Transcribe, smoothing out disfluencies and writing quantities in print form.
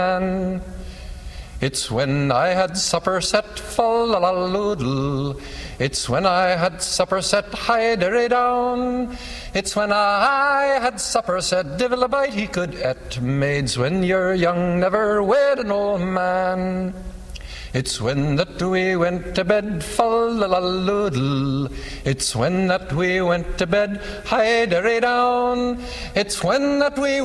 It's when I had supper set, fa-la-la-loodle. It's when I had supper set, hide-a-ray-down. It's when I had supper set, divil a bite he could et. Maids, when you're young, never wed an old man. It's when that we went to bed, fa-la-la-loodle. It's when that we went to bed, hide-a-ray-down. It's when that we